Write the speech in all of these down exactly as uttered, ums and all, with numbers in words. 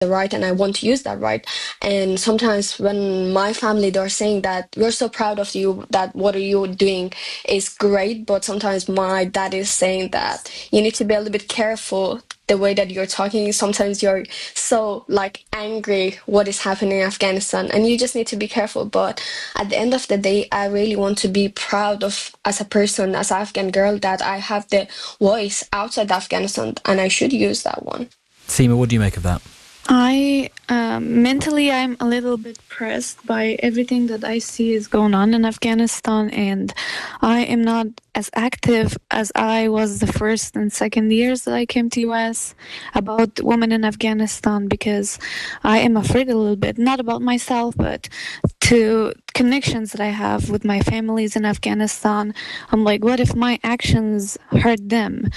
the right and I want to use that right. And sometimes when my family, they're saying that we're so proud of you, that what are you doing is great, but sometimes my dad is saying that you need to be a little bit careful the way that you're talking. Sometimes you're so like angry what is happening in Afghanistan, and you just need to be careful. But at the end of the day, I really want to be proud of as a person, as an Afghan girl, that I have the voice outside Afghanistan, and I should use that one. Seema, what do you make of that? I um, mentally I'm a little bit pressed by everything that I see is going on in Afghanistan, and I am not as active as I was the first and second years that I came to U S about women in Afghanistan, because I am afraid a little bit, not about myself, but to connections that I have with my families in Afghanistan. I'm like, what if my actions hurt them?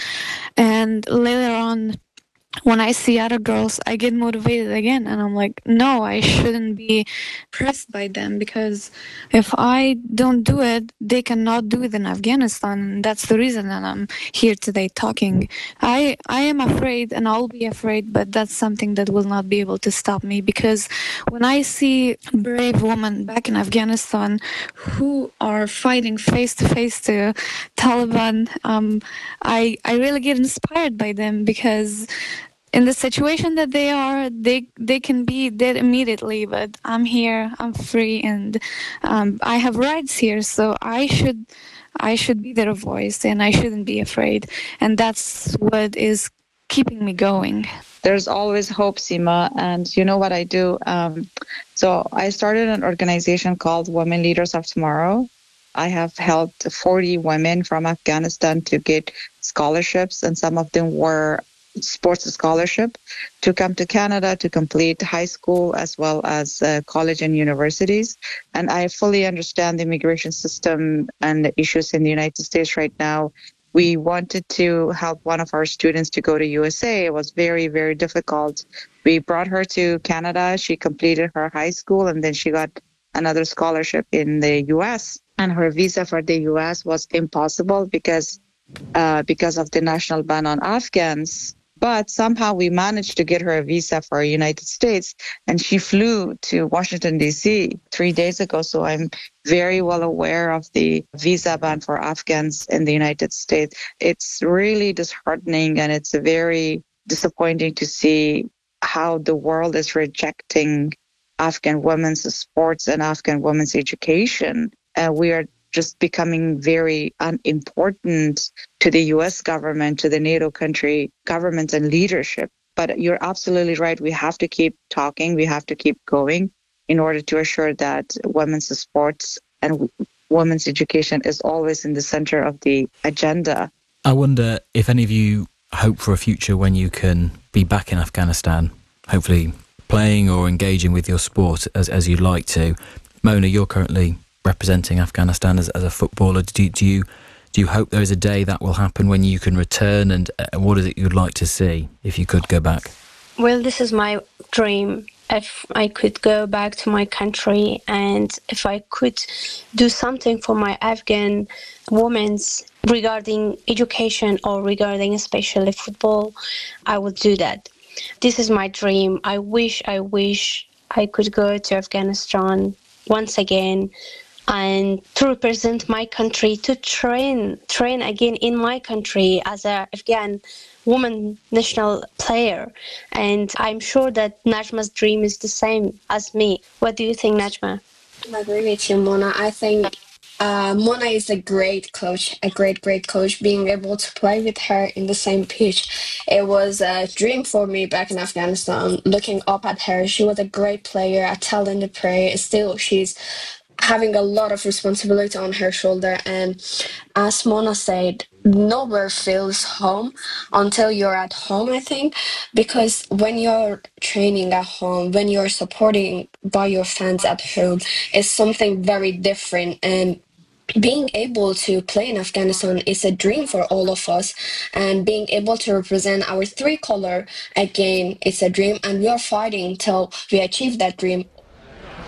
And later on, when I see other girls, I get motivated again, and I'm like, no, I shouldn't be pressed by them, because if I don't do it, they cannot do it in Afghanistan, and that's the reason that I'm here today talking. I I am afraid, and I'll be afraid, but that's something that will not be able to stop me, because when I see brave women back in Afghanistan who are fighting face to face to Taliban, um, I I really get inspired by them, because in the situation that they are, they they can be dead immediately, but I'm here, I'm free, and um, I have rights here, so I should I should be their voice, and I shouldn't be afraid, and that's what is keeping me going. There's always hope, Seema, and you know what I do? Um, so I started an organization called Women Leaders of Tomorrow. I have helped forty women from Afghanistan to get scholarships, and some of them were sports scholarship, to come to Canada to complete high school as well as uh, college and universities. And I fully understand the immigration system and the issues in the United States right now. We wanted to help one of our students to go to U S A. It was very, very difficult. We brought her to Canada. She completed her high school, and then she got another scholarship in the U S. And her visa for the U S was impossible because uh, because of the national ban on Afghans. But somehow we managed to get her a visa for the United States, and she flew to Washington, D C three days ago. So I'm very well aware of the visa ban for Afghans in the United States. It's really disheartening, and it's very disappointing to see how the world is rejecting Afghan women's sports and Afghan women's education. Uh, we are just becoming very unimportant to the U S government, to the NATO country governments and leadership. But you're absolutely right. We have to keep talking. We have to keep going in order to assure that women's sports and women's education is always in the center of the agenda. I wonder if any of you hope for a future when you can be back in Afghanistan, hopefully playing or engaging with your sport as, as you'd like to. Mona, you're currently representing Afghanistan as, as a footballer. Do, do you do you hope there is a day that will happen when you can return, and uh, what is it you'd like to see if you could go back? Well, this is my dream. If I could go back to my country, and if I could do something for my Afghan women regarding education or regarding especially football, I would do that. This is my dream. I wish, I wish I could go to Afghanistan once again, and to represent my country, to train train again in my country as a Afghan woman national player. And I'm sure that Najma's dream is the same as me. What do you think, Najma? I agree with you, Mona. I think uh, Mona is a great coach, a great, great coach. Being able to play with her in the same pitch, it was a dream for me back in Afghanistan. Looking up at her, she was a great player, a talented player. Still, she's having a lot of responsibility on her shoulder, and as Mona said, nowhere feels home until you're at home, I think, because when you're training at home, when you're supporting by your fans at home, it's something very different. And being able to play in Afghanistan is a dream for all of us, and being able to represent our three color again, it's a dream, and we are fighting till we achieve that dream.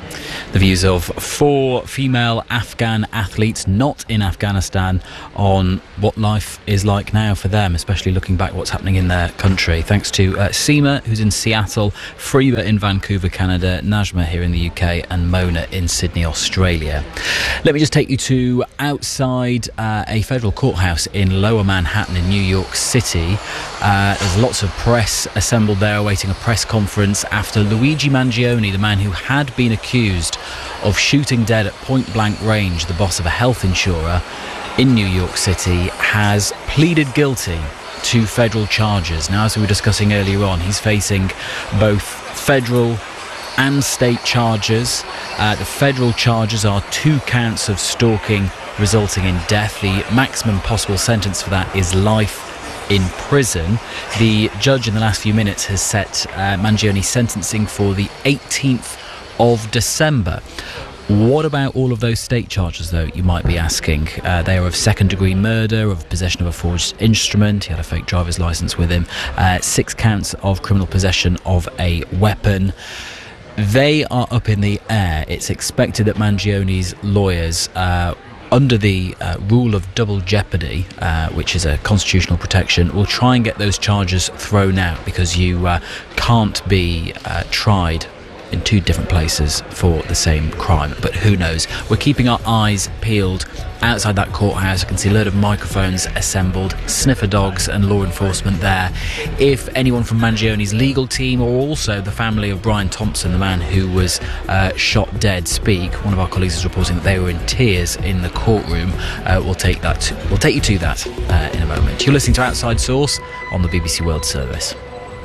The views of four female Afghan athletes not in Afghanistan on what life is like now for them, especially looking back what's happening in their country. Thanks to uh, Seema, who's in Seattle, Freeba in Vancouver, Canada, Najma here in the U K, and Mona in Sydney, Australia. Let me just take you to outside uh, a federal courthouse in Lower Manhattan in New York City. Uh, there's lots of press assembled there awaiting a press conference after Luigi Mangione, the man who had been accused of shooting dead at point-blank range the boss of a health insurer in New York City, has pleaded guilty to federal charges. Now, as we were discussing earlier on, he's facing both federal and state charges. Uh, the federal charges are two counts of stalking resulting in death. The maximum possible sentence for that is life in prison. The judge in the last few minutes has set uh, Mangione's sentencing for the eighteenth of December. What about all of those state charges, though, you might be asking? Uh, they are of second-degree murder, of possession of a forged instrument. He had a fake driver's licence with him. Uh, six counts of criminal possession of a weapon. They are up in the air. It's expected that Mangione's lawyers, uh, under the uh, rule of double jeopardy, uh, which is a constitutional protection, will try and get those charges thrown out, because you uh, can't be uh, tried in two different places for the same crime. But who knows? We're keeping our eyes peeled outside that courthouse. I can see a load of microphones assembled, sniffer dogs and law enforcement there. If anyone from Mangione's legal team, or also the family of Brian Thompson, the man who was uh, shot dead, speak, one of our colleagues is reporting that they were in tears in the courtroom. Uh, we'll take that. To, we'll take you to that uh, in a moment. You're listening to Outside Source on the B B C World Service.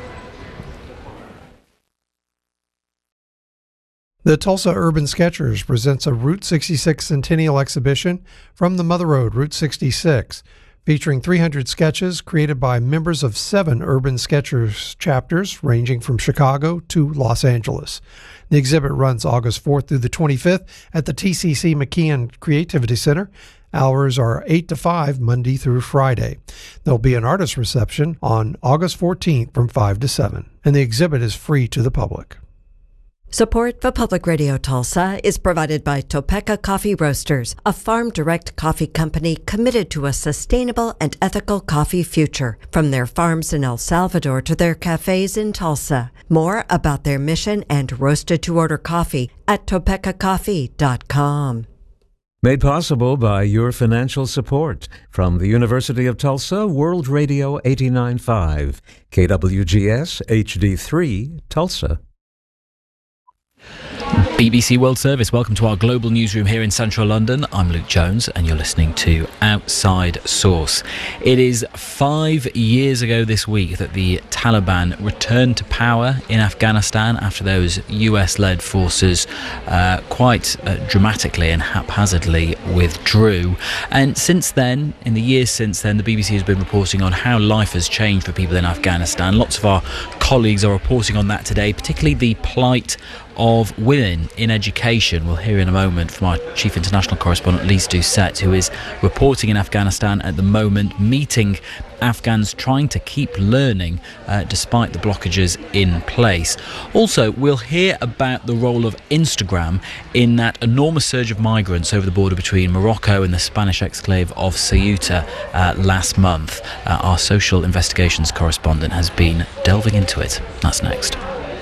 The Tulsa Urban Sketchers presents a Route sixty-six Centennial exhibition from the Mother Road, Route sixty-six, featuring three hundred sketches created by members of seven Urban Sketchers chapters ranging from Chicago to Los Angeles. The exhibit runs August fourth through the twenty-fifth at the T C C McKeon Creativity Center. Hours are eight to five, Monday through Friday. There'll be an artist reception on August fourteenth from five to seven, and the exhibit is free to the public. Support for Public Radio Tulsa is provided by Topeka Coffee Roasters, a farm-direct coffee company committed to a sustainable and ethical coffee future, from their farms in El Salvador to their cafes in Tulsa. More about their mission and roasted-to-order coffee at topeka coffee dot com. Made possible by your financial support from the University of Tulsa, World Radio eighty-nine point five, K W G S H D three, Tulsa. B B C World Service, welcome to our global newsroom here in central London. I'm Luke Jones and you're listening to Outside Source. It is five years ago this week that the Taliban returned to power in Afghanistan after those U S-led forces uh, quite uh, dramatically and haphazardly withdrew. And since then, in the years since then, the B B C has been reporting on how life has changed for people in Afghanistan. Lots of our colleagues are reporting on that today, particularly the plight of women in education. We'll hear in a moment from our chief international correspondent Lise Doucette, who is reporting in Afghanistan at the moment, meeting Afghans trying to keep learning uh, despite the blockages in place. Also, we'll hear about the role of Instagram in that enormous surge of migrants over the border between Morocco and the Spanish exclave of Ceuta uh, last month. Uh, our social investigations correspondent has been delving into it. That's next.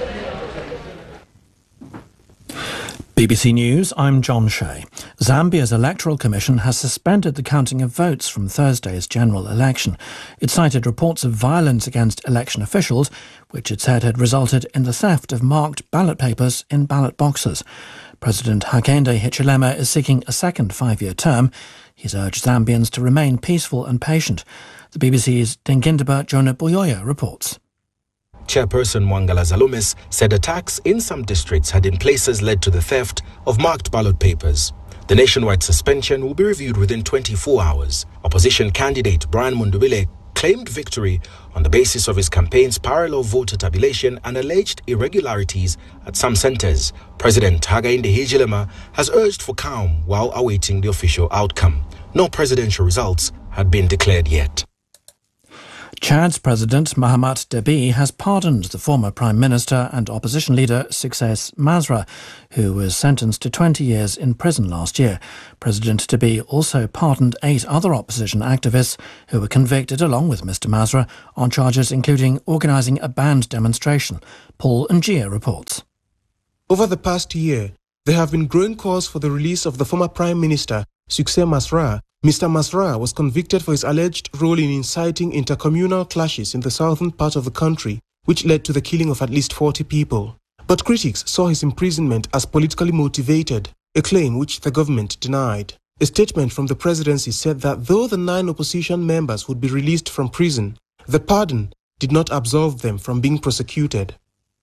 B B C News, I'm John Shea. Zambia's Electoral Commission has suspended the counting of votes from Thursday's general election. It cited reports of violence against election officials, which it said had resulted in the theft of marked ballot papers in ballot boxes. President Hakainde Hichilema is seeking a second five-year term. He's urged Zambians to remain peaceful and patient. The B B C's Dingindaba Jonah Boyoya reports. Chairperson Mwangala Zalumis said attacks in some districts had in places led to the theft of marked ballot papers. The nationwide suspension will be reviewed within twenty-four hours. Opposition candidate Brian Mundubile claimed victory on the basis of his campaign's parallel voter tabulation and alleged irregularities at some centres. President Hakainde Hichilema has urged for calm while awaiting the official outcome. No presidential results had been declared yet. Chad's President Mahamat Deby has pardoned the former Prime Minister and opposition leader Success Masra, who was sentenced to twenty years in prison last year. President Deby also pardoned eight other opposition activists who were convicted along with Mister Masra on charges including organising a banned demonstration. Paul Njia reports. Over the past year, there have been growing calls for the release of the former Prime Minister, Success Masra. Mister Masra was convicted for his alleged role in inciting intercommunal clashes in the southern part of the country, which led to the killing of at least forty people. But critics saw his imprisonment as politically motivated, a claim which the government denied. A statement from the presidency said that though the nine opposition members would be released from prison, the pardon did not absolve them from being prosecuted.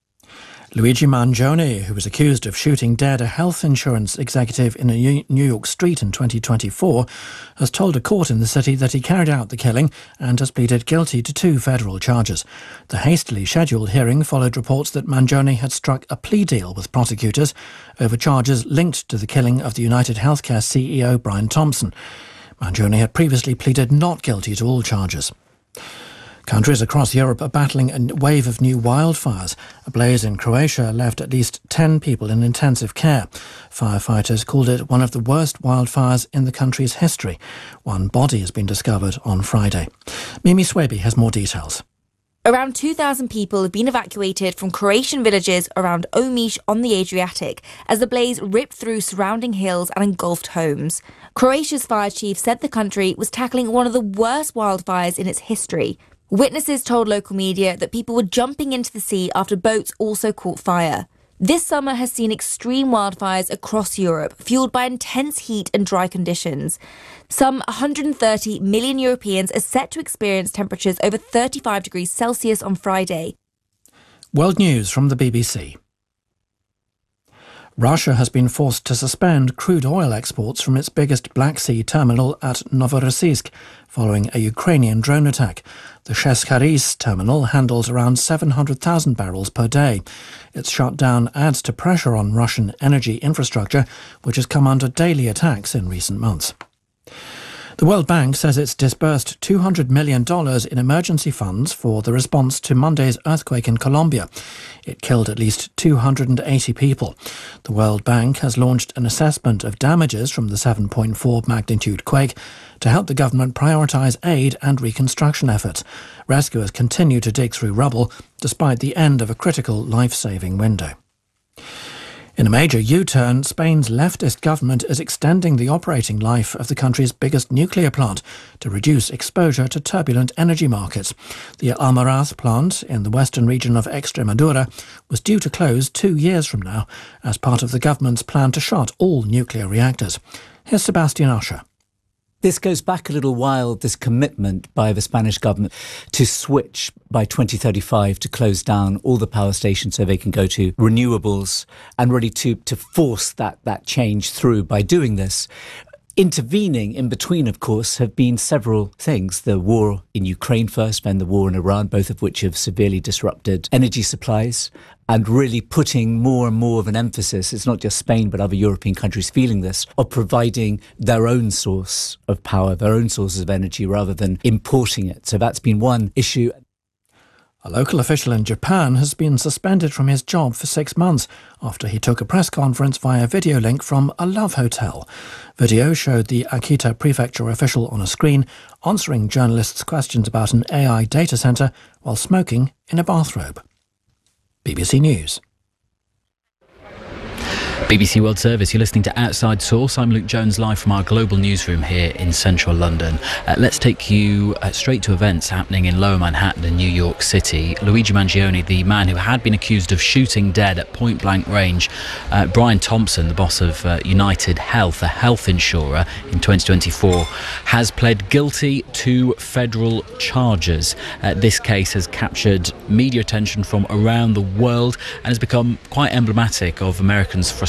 Luigi Mangione, who was accused of shooting dead a health insurance executive in a New York street in twenty twenty-four, has told a court in the city that he carried out the killing and has pleaded guilty to two federal charges. The hastily scheduled hearing followed reports that Mangione had struck a plea deal with prosecutors over charges linked to the killing of the United Healthcare C E O Brian Thompson. Mangione had previously pleaded not guilty to all charges. Countries across Europe are battling a wave of new wildfires. A blaze in Croatia left at least ten people in intensive care. Firefighters called it one of the worst wildfires in the country's history. One body has been discovered on Friday. Mimi Swaby has more details. Around two thousand people have been evacuated from Croatian villages around Omiš on the Adriatic as the blaze ripped through surrounding hills and engulfed homes. Croatia's fire chief said the country was tackling one of the worst wildfires in its history. Witnesses told local media that people were jumping into the sea after boats also caught fire. This summer has seen extreme wildfires across Europe, fueled by intense heat and dry conditions. Some one hundred thirty million Europeans are set to experience temperatures over thirty-five degrees Celsius on Friday. World News from the B B C. Russia has been forced to suspend crude oil exports from its biggest Black Sea terminal at Novorossiysk following a Ukrainian drone attack. The Sheshkaris terminal handles around seven hundred thousand barrels per day. Its shutdown adds to pressure on Russian energy infrastructure, which has come under daily attacks in recent months. The World Bank says it's disbursed two hundred million dollars in emergency funds for the response to Monday's earthquake in Colombia. It killed at least two hundred eighty people. The World Bank has launched an assessment of damages from the seven point four magnitude quake to help the government prioritise aid and reconstruction efforts. Rescuers continue to dig through rubble despite the end of a critical life-saving window. In a major U-turn, Spain's leftist government is extending the operating life of the country's biggest nuclear plant to reduce exposure to turbulent energy markets. The Almaraz plant in the western region of Extremadura was due to close two years from now as part of the government's plan to shut all nuclear reactors. Here's Sebastian Usher. This goes back a little while, this commitment by the Spanish government to switch by twenty thirty-five to close down all the power stations so they can go to renewables and really to, to force that, that change through by doing this. Intervening in between, of course, have been several things. The war in Ukraine first, then the war in Iran, both of which have severely disrupted energy supplies and really putting more and more of an emphasis, it's not just Spain but other European countries feeling this, of providing their own source of power, their own sources of energy rather than importing it. So that's been one issue. A local official in Japan has been suspended from his job for six months after he took a press conference via video link from a love hotel. Video showed the Akita prefecture official on a screen answering journalists' questions about an A I data centre while smoking in a bathrobe. B B C News. B B C World Service, you're listening to Outside Source. I'm Luke Jones, live from our global newsroom here in central London. Uh, let's take you uh, straight to events happening in Lower Manhattan and New York City. Luigi Mangione, the man who had been accused of shooting dead at point blank range uh, Brian Thompson, the boss of uh, United Health, a health insurer, in twenty twenty-four, has pled guilty to federal charges. Uh, this case has captured media attention from around the world and has become quite emblematic of Americans' frustration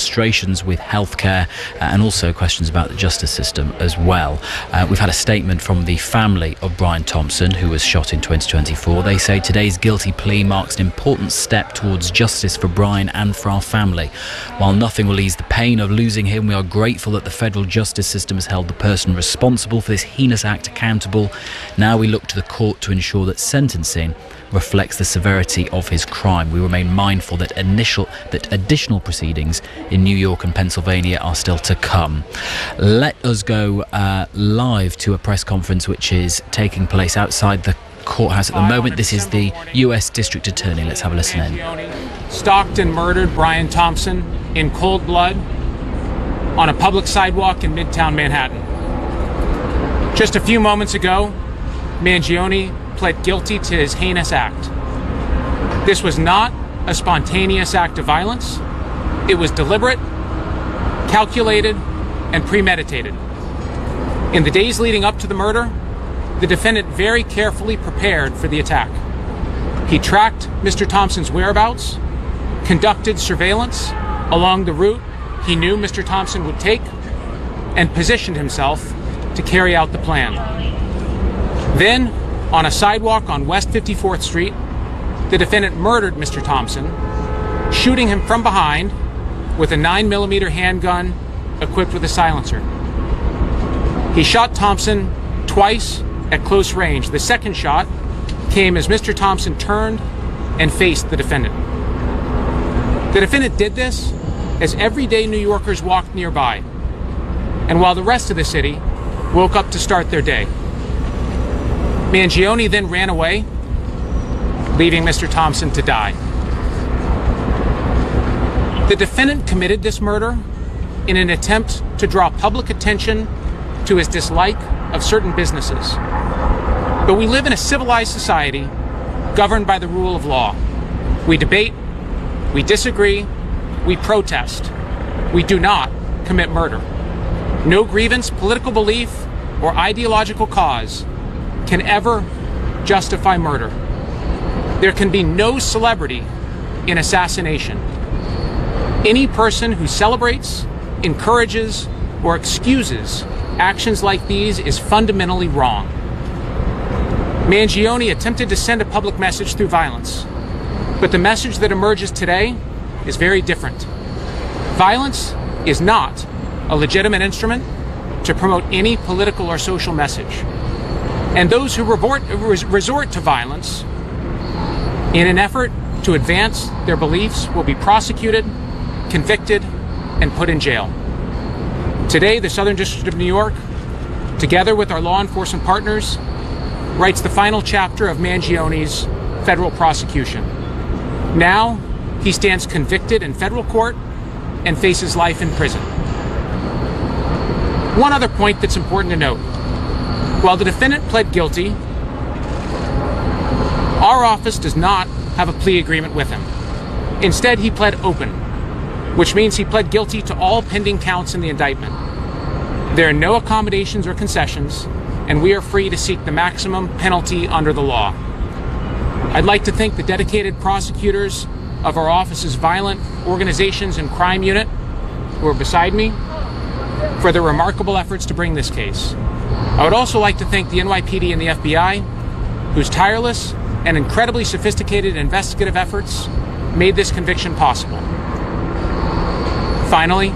frustrations with healthcare, uh, and also questions about the justice system as well. Uh, we've had a statement from the family of Brian Thompson, who was shot in twenty twenty-four. They say today's guilty plea marks an important step towards justice for Brian and for our family. While nothing will ease the pain of losing him, we are grateful that the federal justice system has held the person responsible for this heinous act accountable. Now we look to the court to ensure that sentencing reflects the severity of his crime. We remain mindful that initial that additional proceedings in New York and Pennsylvania are still to come. Let us go uh, live to a press conference which is taking place outside the courthouse at the moment. This is the U S District Attorney. Let's have a listen in. Stalked and murdered Brian Thompson in cold blood on a public sidewalk in Midtown Manhattan. Just a few moments ago, Mangione pled guilty to his heinous act. This was not a spontaneous act of violence. It was deliberate, calculated, and premeditated. In the days leading up to the murder, the defendant very carefully prepared for the attack. He tracked Mister Thompson's whereabouts, conducted surveillance along the route he knew Mister Thompson would take, and positioned himself to carry out the plan. Then, on a sidewalk on West fifty-fourth Street, the defendant murdered Mister Thompson, shooting him from behind with a nine millimeter handgun equipped with a silencer. He shot Thompson twice at close range. The second shot came as Mister Thompson turned and faced the defendant. The defendant did this as everyday New Yorkers walked nearby, and while the rest of the city woke up to start their day. Mangione then ran away, leaving Mister Thompson to die. The defendant committed this murder in an attempt to draw public attention to his dislike of certain businesses. But we live in a civilized society governed by the rule of law. We debate, we disagree, we protest. We do not commit murder. No grievance, political belief, or ideological cause can ever justify murder. There can be no celebrity in assassination. Any person who celebrates, encourages, or excuses actions like these is fundamentally wrong. Mangione attempted to send a public message through violence, but the message that emerges today is very different. Violence is not a legitimate instrument to promote any political or social message. And those who resort, resort to violence in an effort to advance their beliefs will be prosecuted, convicted, and put in jail. Today, the Southern District of New York, together with our law enforcement partners, writes the final chapter of Mangione's federal prosecution. Now, he stands convicted in federal court and faces life in prison. One other point that's important to note. While the defendant pled guilty, our office does not have a plea agreement with him. Instead, he pled open, which means he pled guilty to all pending counts in the indictment. There are no accommodations or concessions, and we are free to seek the maximum penalty under the law. I'd like to thank the dedicated prosecutors of our office's Violent Organizations and Crime Unit, who are beside me, for their remarkable efforts to bring this case. I would also like to thank the N Y P D and the F B I, whose tireless and incredibly sophisticated investigative efforts made this conviction possible. Finally,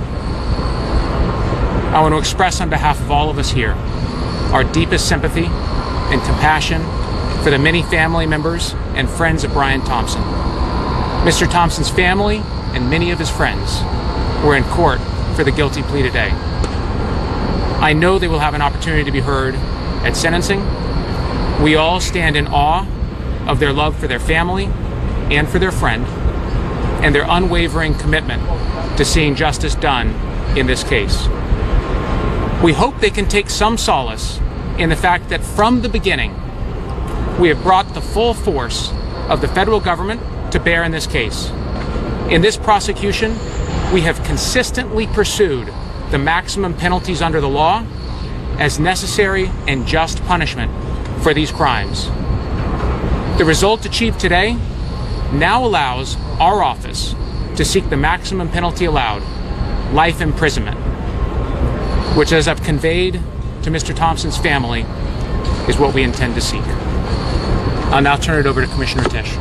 I want to express on behalf of all of us here our deepest sympathy and compassion for the many family members and friends of Brian Thompson. Mister Thompson's family and many of his friends were in court for the guilty plea today. I know they will have an opportunity to be heard at sentencing. We all stand in awe of their love for their family and for their friend, and their unwavering commitment to seeing justice done in this case. We hope they can take some solace in the fact that from the beginning, we have brought the full force of the federal government to bear in this case. In this prosecution, we have consistently pursued the maximum penalties under the law as necessary and just punishment for these crimes. The result achieved today now allows our office to seek the maximum penalty allowed life imprisonment, which, as I've conveyed to Mister Thompson's family, is what we intend to seek. I'll now turn it over to Commissioner Tisch.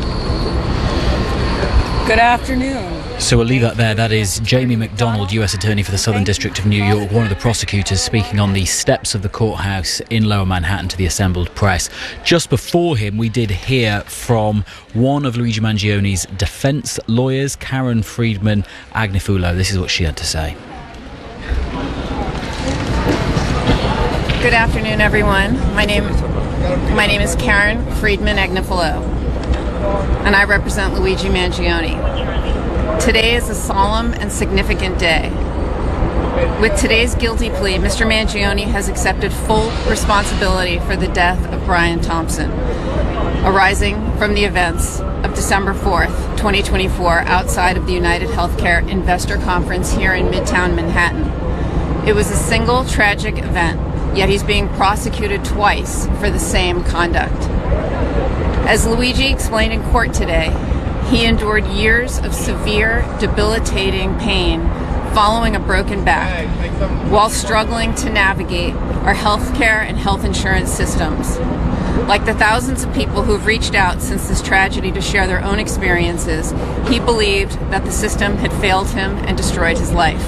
Good afternoon. So we'll leave that there. That is Jamie McDonald, U S Attorney for the Southern District of New York, one of the prosecutors, speaking on the steps of the courthouse in Lower Manhattan to the assembled press. Just before him, we did hear from one of Luigi Mangioni's defence lawyers, Karen Friedman Agnifilo. This is what she had to say. Good afternoon, everyone. My name, my name is Karen Friedman Agnifilo, and I represent Luigi Mangioni. Today is a solemn and significant day. With today's guilty plea, Mister Mangioni has accepted full responsibility for the death of Brian Thompson, arising from the events of December fourth, twenty twenty-four, outside of the United Healthcare Investor Conference here in Midtown Manhattan. It was a single tragic event, yet he's being prosecuted twice for the same conduct. As Luigi explained in court today, he endured years of severe, debilitating pain following a broken back while struggling to navigate our healthcare and health insurance systems. Like the thousands of people who've reached out since this tragedy to share their own experiences, he believed that the system had failed him and destroyed his life.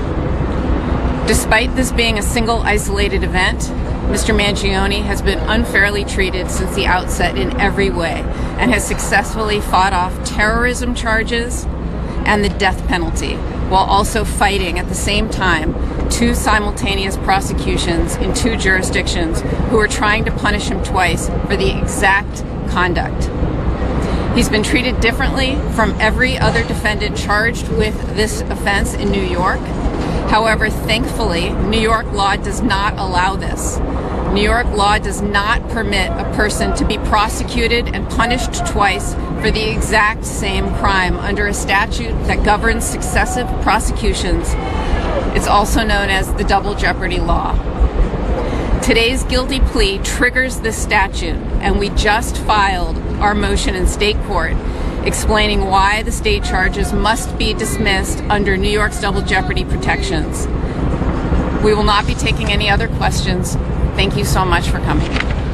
Despite this being a single isolated event, Mister Mangioni has been unfairly treated since the outset in every way and has successfully fought off terrorism charges and the death penalty, while also fighting at the same time two simultaneous prosecutions in two jurisdictions who are trying to punish him twice for the exact conduct. He's been treated differently from every other defendant charged with this offense in New York. However, thankfully, New York law does not allow this. New York law does not permit a person to be prosecuted and punished twice for the exact same crime under a statute that governs successive prosecutions. It's also known as the double jeopardy law. Today's guilty plea triggers this statute, and we just filed our motion in state court explaining why the state charges must be dismissed under New York's double jeopardy protections. We will not be taking any other questions. Thank you so much for coming.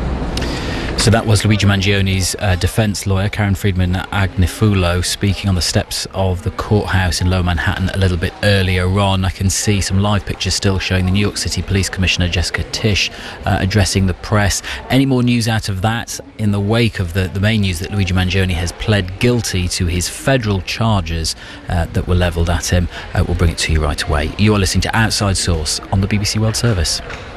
So that was Luigi Mangioni's uh, defence lawyer, Karen Friedman Agnifilo, speaking on the steps of the courthouse in Lower Manhattan a little bit earlier on. I can see some live pictures still showing the New York City Police Commissioner Jessica Tisch uh, addressing the press. Any more news out of that in the wake of the, the main news that Luigi Mangioni has pled guilty to his federal charges uh, that were levelled at him? Uh, we'll bring it to you right away. You are listening to Outside Source on the B B C World Service.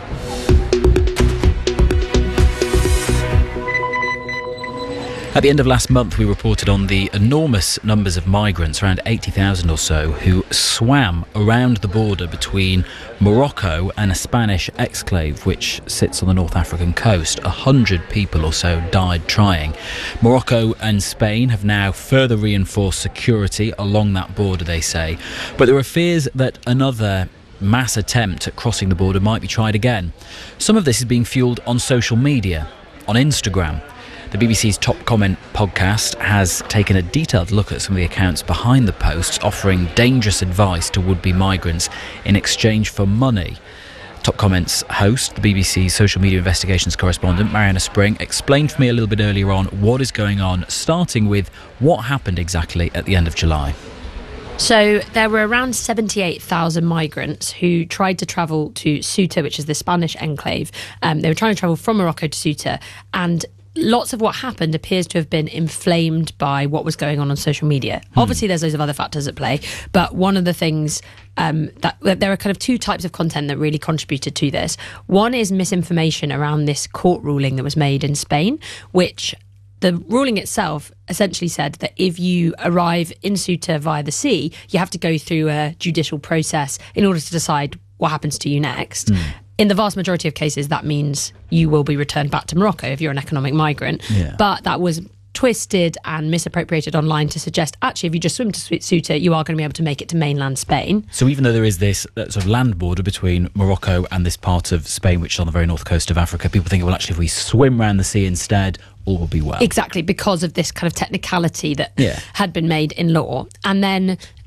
At the end of last month, we reported on the enormous numbers of migrants, around eighty thousand or so, who swam around the border between Morocco and a Spanish exclave which sits on the North African coast. A hundred people or so died trying. Morocco and Spain have now further reinforced security along that border, they say. But there are fears that another mass attempt at crossing the border might be tried again. Some of this is being fuelled on social media, on Instagram. The B B C's Top Comment podcast has taken a detailed look at some of the accounts behind the posts, offering dangerous advice to would-be migrants in exchange for money. Top Comment's host, the B B C's social media investigations correspondent, Mariana Spring, explained for me a little bit earlier on what is going on, starting with what happened exactly at the end of July. So there were around seventy-eight thousand migrants who tried to travel to Ceuta, which is the Spanish enclave. Um, they were trying to travel from Morocco to Ceuta, and lots of what happened appears to have been inflamed by what was going on on social media. Hmm. Obviously, there's loads of other factors at play, but one of the things um, that there are kind of two types of content that really contributed to this. One is misinformation around this court ruling that was made in Spain, which the ruling itself essentially said that if you arrive in Ceuta via the sea, you have to go through a judicial process in order to decide what happens to you next. Hmm. In the vast majority of cases, that means you will be returned back to Morocco if you're an economic migrant. Yeah. But that was twisted and misappropriated online to suggest, actually, if you just swim to Ceuta, you are going to be able to make it to mainland Spain. So even though there is this uh, sort of land border between Morocco and this part of Spain, which is on the very north coast of Africa, people think, well, actually, if we swim around the sea instead, all will be well. Exactly, because of this kind of technicality that yeah. had been made in law. And then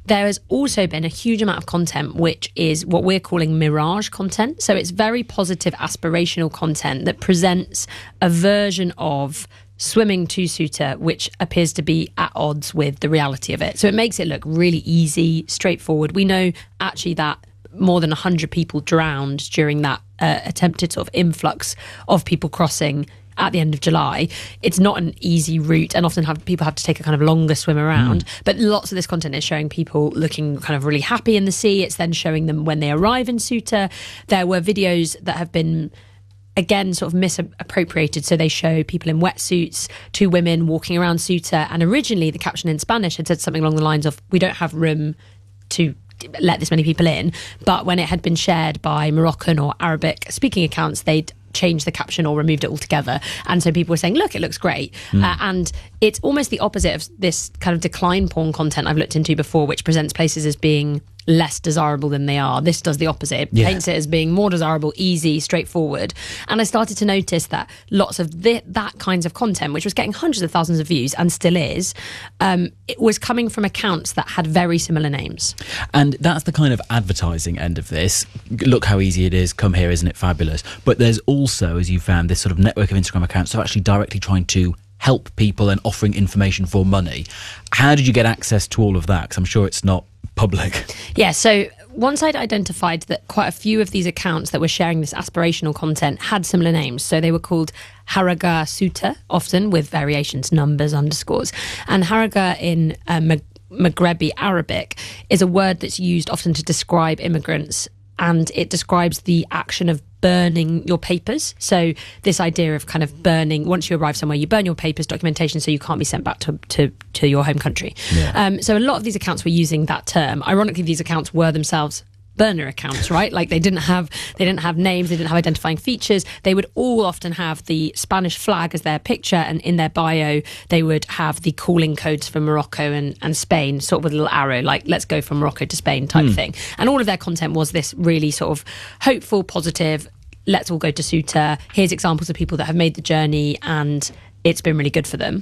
there has also been a huge amount of content which is what we're calling mirage content. So it's very positive, aspirational content that presents a version of swimming to Suta which appears to be at odds with the reality of it. So it makes it look really easy, straightforward. We know actually that more than one hundred people drowned during that uh, attempted sort of influx of people crossing at the end of July. It's not an easy route, and often have, people have to take a kind of longer swim around. Mm. But lots of this content is showing people looking kind of really happy in the sea. It's then showing them when they arrive in Suta. There were videos that have been, again, sort of misappropriated. So they show people in wetsuits, two women walking around Suta. And originally the caption in Spanish had said something along the lines of, we don't have room to let this many people in. But when it had been shared by Moroccan or Arabic speaking accounts, they'd changed the caption or removed it altogether. And so people were saying, look, it looks great. Mm. Uh, and it's almost the opposite of this kind of decline porn content I've looked into before, which presents places as being less desirable than they are. This does the opposite. It yeah. paints it as being more desirable, easy, straightforward. And I started to notice that lots of the, that kinds of content, which was getting hundreds of thousands of views and still is, um, it was coming from accounts that had very similar names. And that's the kind of advertising end of this. Look how easy it is. Come here, isn't it fabulous? But there's also, as you found, this sort of network of Instagram accounts that are actually directly trying to help people and offering information for money. How did you get access to all of that? Because I'm sure it's not public. Yeah, so once I'd identified that quite a few of these accounts that were sharing this aspirational content had similar names. So they were called Haraga Suta, often with variations, numbers, underscores. And Haraga in uh, Mag- Maghrebi Arabic is a word that's used often to describe immigrants, and it describes the action of burning your papers. So this idea of kind of burning, once you arrive somewhere, you burn your papers, documentation, so you can't be sent back to to, to your home country. Yeah. Um, so a lot of these accounts were using that term. Ironically, these accounts were themselves burner accounts, right? Like they didn't have they didn't have names, they didn't have identifying features. They would all often have the Spanish flag as their picture, and in their bio they would have the calling codes for Morocco and, and Spain, sort of with a little arrow, like let's go from Morocco to Spain type mm. thing. And all of their content was this really sort of hopeful, positive, let's all go to Suta, here's examples of people that have made the journey and it's been really good for them.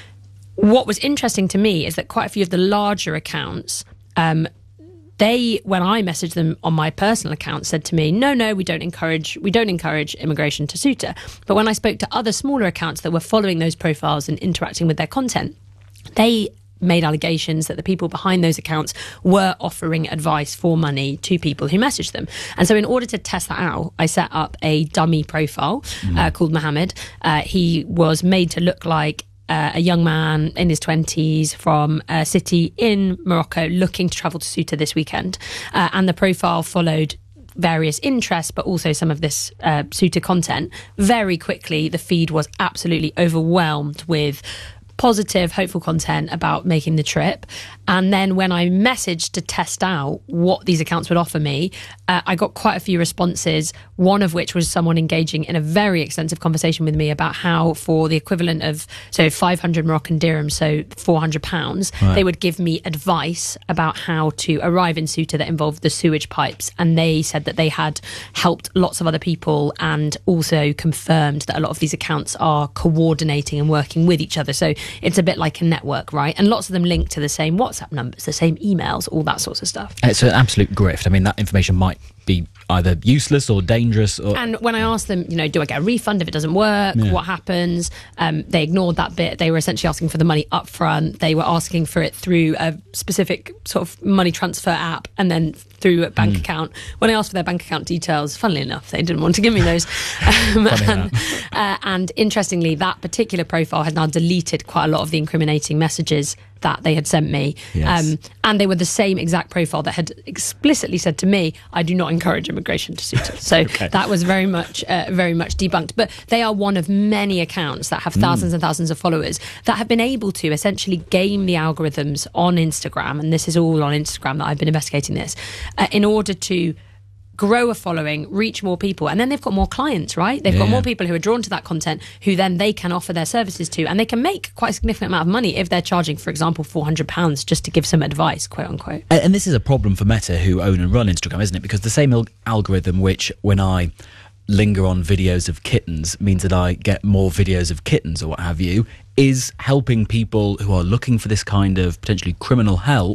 What was interesting to me is that quite a few of the larger accounts, um, they, when I messaged them on my personal account, said to me, no, no, we don't encourage, we don't encourage immigration to Suta. But when I spoke to other smaller accounts that were following those profiles and interacting with their content, they made allegations that the people behind those accounts were offering advice for money to people who messaged them. And so in order to test that out, I set up a dummy profile mm. uh, called Mohammed. Uh, he was made to look like Uh, a young man in his twenties from a city in Morocco looking to travel to Suta this weekend. Uh, and the profile followed various interests, but also some of this uh, Suta content. Very quickly, the feed was absolutely overwhelmed with positive, hopeful content about making the trip. And then when I messaged to test out what these accounts would offer me, uh, I got quite a few responses, one of which was someone engaging in a very extensive conversation with me about how for the equivalent of, so five hundred Moroccan dirhams, so four hundred pounds, right. they would give me advice about how to arrive in Suta that involved the sewage pipes. And they said that they had helped lots of other people and also confirmed that a lot of these accounts are coordinating and working with each other. So it's a bit like a network, right? And lots of them link to the same WhatsApp numbers, the same emails, all that sorts of stuff. It's an absolute grift. I mean, that information might be either useless or dangerous. Or... And when I asked them, you know, do I get a refund if it doesn't work? Yeah. What happens? Um, they ignored that bit. They were essentially asking for the money up front. They were asking for it through a specific sort of money transfer app and then through a bank mm. account. When I asked for their bank account details, funnily enough, they didn't want to give me those. um, and, uh, and interestingly, that particular profile has now deleted quite a lot of the incriminating messages that they had sent me. Yes. Um, and they were the same exact profile that had explicitly said to me, I do not encourage immigration to Suta. So okay. that was very much, uh, very much debunked. But they are one of many accounts that have thousands mm. and thousands of followers that have been able to essentially game the algorithms on Instagram. And this is all on Instagram that I've been investigating this, uh, in order to grow a following, reach more people, and then they've got more clients, right? They've yeah. got more people who are drawn to that content who then they can offer their services to, and they can make quite a significant amount of money if they're charging, for example, four hundred pounds just to give some advice, quote unquote. And, and this is a problem for Meta, who own and run Instagram, isn't it? Because the same al- algorithm which, when I linger on videos of kittens, means that I get more videos of kittens or what have you, is helping people who are looking for this kind of potentially criminal help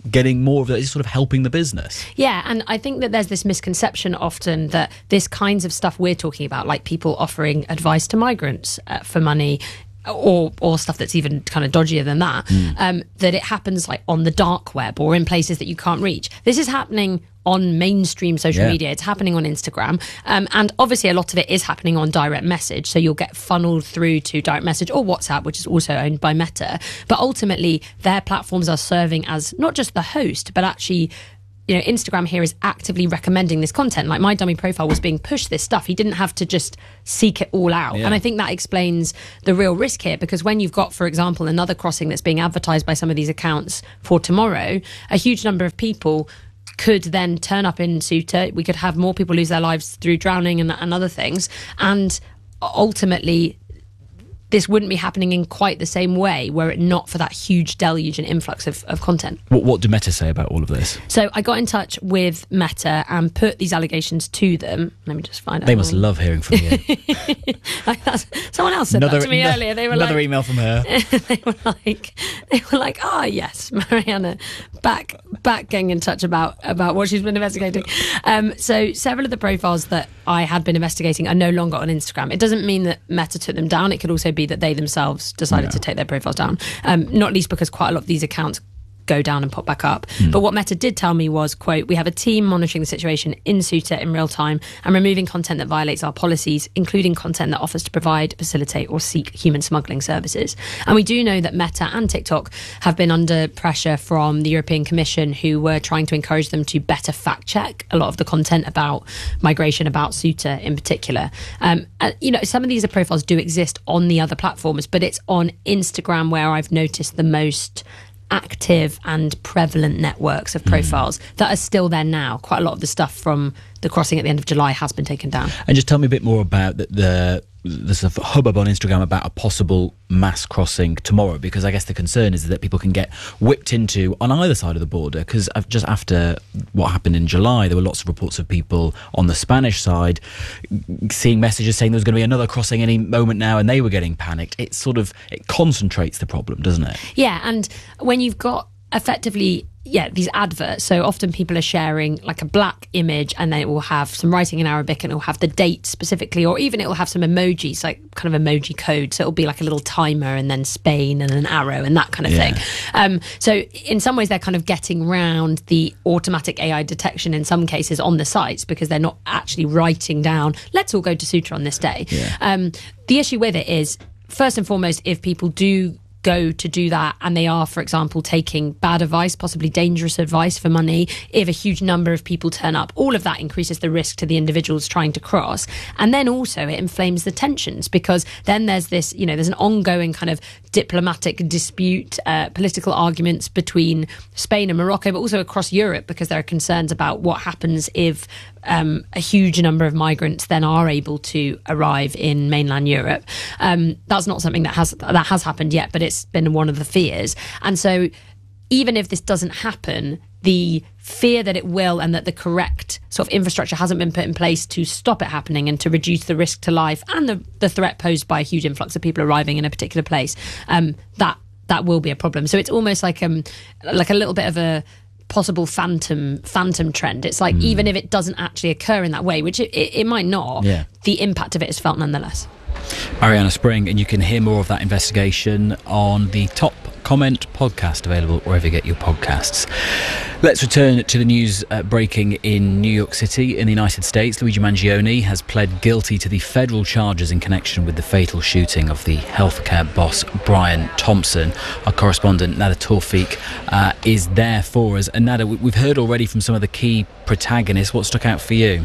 getting more of that? Is it sort of helping the business? Yeah, and I think that there's this misconception often that this kinds of stuff we're talking about, like people offering advice to migrants uh, for money, or or stuff that's even kind of dodgier than that, mm. um, that it happens like on the dark web or in places that you can't reach. This is happening on mainstream social yeah. media. It's happening on Instagram. Um, and obviously a lot of it is happening on direct message. So you'll get funneled through to direct message or WhatsApp, which is also owned by Meta. But ultimately, their platforms are serving as not just the host, but actually, you know, Instagram here is actively recommending this content. Like my dummy profile was being pushed this stuff. He didn't have to just seek it all out. Yeah. And I think that explains the real risk here, because when you've got, for example, another crossing that's being advertised by some of these accounts for tomorrow, a huge number of people could then turn up in Ceuta. We could have more people lose their lives through drowning and, and other things. And ultimately, this wouldn't be happening in quite the same way were it not for that huge deluge and influx of, of content. What, what do Meta say about all of this? So I got in touch with Meta and put these allegations to them. Let me just find out. They must love hearing from you. Like that's, someone else said another, that to me no, earlier. They were another like, email from her. they were like, they were like, oh yes, Mariana, back back getting in touch about about what she's been investigating. Um, so several of the profiles that I had been investigating are no longer on Instagram. It doesn't mean that Meta took them down. It could also be that they themselves decided yeah. to take their profiles down, um, not least because quite a lot of these accounts go down and pop back up. Mm. But what Meta did tell me was, quote, we have a team monitoring the situation in Ceuta in real time and removing content that violates our policies, including content that offers to provide, facilitate or seek human smuggling services. And we do know that Meta and TikTok have been under pressure from the European Commission, who were trying to encourage them to better fact check a lot of the content about migration, about Ceuta in particular. Um, uh, you know, some of these profiles do exist on the other platforms, but it's on Instagram where I've noticed the most active and prevalent networks of profiles mm. that are still there now. Quite a lot of the stuff from the crossing at the end of July has been taken down. And just tell me a bit more about the, the the sort of hubbub on Instagram about a possible mass crossing tomorrow, because I guess the concern is that people can get whipped into on either side of the border, because just after what happened in July, there were lots of reports of people on the Spanish side seeing messages saying there was going to be another crossing any moment now, and they were getting panicked. It sort of, it concentrates the problem, doesn't it? Yeah, and when you've got effectively yeah these adverts, so often people are sharing like a black image and then it will have some writing in Arabic and it will have the date specifically, or even it will have some emojis, like kind of emoji code, so it'll be like a little timer and then Spain and an arrow and that kind of yeah. thing. Um, so in some ways they're kind of getting round the automatic A I detection in some cases on the sites, because they're not actually writing down, let's all go to Ceuta on this day. Yeah. Um, the issue with it is, first and foremost, if people do go to do that and they are, for example, taking bad advice, possibly dangerous advice for money, if a huge number of people turn up, all of that increases the risk to the individuals trying to cross. And then also it inflames the tensions, because then there's this, you know, there's an ongoing kind of diplomatic dispute, uh, political arguments between Spain and Morocco, but also across Europe, because there are concerns about what happens if Um, a huge number of migrants then are able to arrive in mainland Europe. Um, that's not something that has that has happened yet, but it's been one of the fears. And so even if this doesn't happen, the fear that it will, and that the correct sort of infrastructure hasn't been put in place to stop it happening and to reduce the risk to life and the, the threat posed by a huge influx of people arriving in a particular place, um, that that will be a problem. So it's almost like um like a little bit of a possible phantom phantom trend. It's like mm. even if it doesn't actually occur in that way, which it, it, it might not, yeah. the impact of it is felt nonetheless. Mariana Spring, and you can hear more of that investigation on the Top Comment podcast, available wherever you get your podcasts. Let's return to the news uh, breaking in New York City in the United States. Luigi Mangione has pled guilty to the federal charges in connection with the fatal shooting of the healthcare boss Brian Thompson. Our correspondent Nada Tawfiq uh, is there for us. And Nada, we've heard already from some of the key protagonists. What stuck out for you?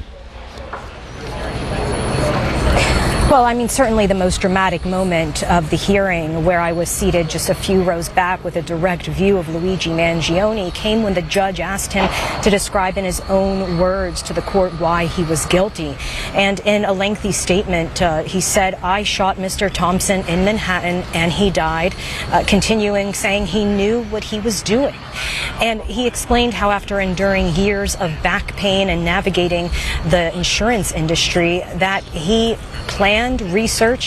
Well, I mean, certainly the most dramatic moment of the hearing, where I was seated just a few rows back with a direct view of Luigi Mangione, came when the judge asked him to describe in his own words to the court why he was guilty. And in a lengthy statement, uh, he said, "I shot Mister Thompson in Manhattan and he died," uh, continuing saying he knew what he was doing. And he explained how after enduring years of back pain and navigating the insurance industry, that he planned, researched,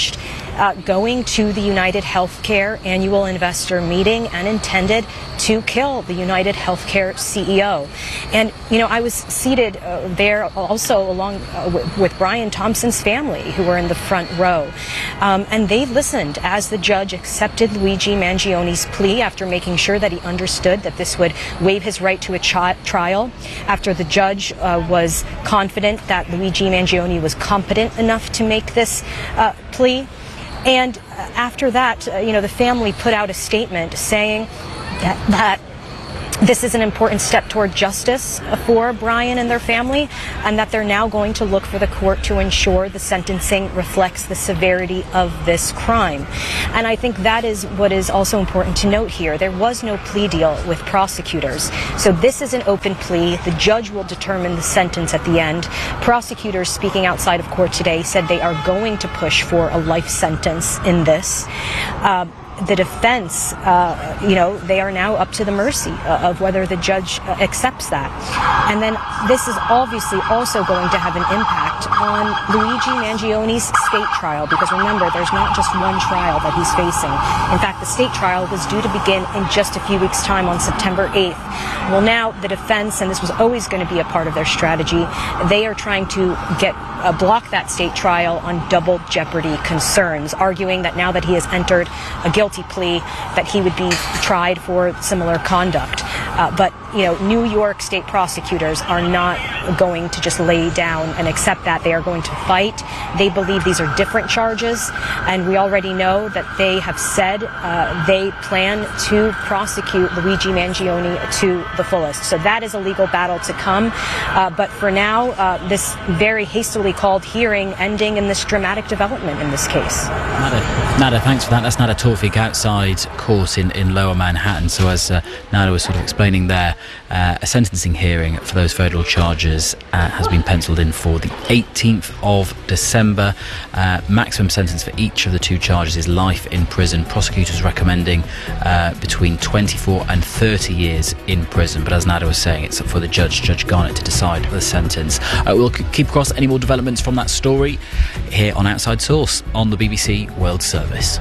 uh, going to the United Healthcare annual investor meeting and intended to kill the United Healthcare C E O. And, you know, I was seated uh, there also along uh, w- with Brian Thompson's family, who were in the front row. Um, and they listened as the judge accepted Luigi Mangioni's plea after making sure that he understood that this would waive his right to a chi- trial, after the judge uh, was confident that Luigi Mangioni was competent enough to make this uh, plea. And uh, after that, uh, you know, the family put out a statement saying that, that this is an important step toward justice for Brian and their family, and that they're now going to look for the court to ensure the sentencing reflects the severity of this crime. And I think that is what is also important to note here. There was no plea deal with prosecutors. So this is an open plea. The judge will determine the sentence at the end. Prosecutors speaking outside of court today said they are going to push for a life sentence in this. Uh, The defense, uh, you know, they are now up to the mercy uh, of whether the judge uh, accepts that. And then this is obviously also going to have an impact on Luigi Mangioni's state trial, because remember, there's not just one trial that he's facing. In fact, the state trial was due to begin in just a few weeks' time on September eighth. Well, now the defense, and this was always going to be a part of their strategy, they are trying to get uh, block that state trial on double jeopardy concerns, arguing that now that he has entered a guilty plea, that he would be tried for similar conduct. Uh, but, you know, New York state prosecutors are not going to just lay down and accept that. They are going to fight. They believe these are different charges, and we already know that they have said uh, they plan to prosecute Luigi Mangioni to the fullest. So that is a legal battle to come. Uh, but for now, uh, this very hastily called hearing ending in this dramatic development in this case. Nada, Nada, thanks for that. That's Nada Tawfik outside court in, in Lower Manhattan. So as uh, Nada was sort of explaining there, uh, a sentencing hearing for those federal charges uh, has been penciled in for the eighteenth of December. Uh, maximum sentence for each of the two charges is life in prison. Prosecutors recommending uh, between twenty-four and thirty years in prison. But as Nada was saying, it's up for the judge, Judge Garnett, to decide the sentence. Uh, we'll c- keep across any more developments from that story here on Outside Source on the B B C World Service.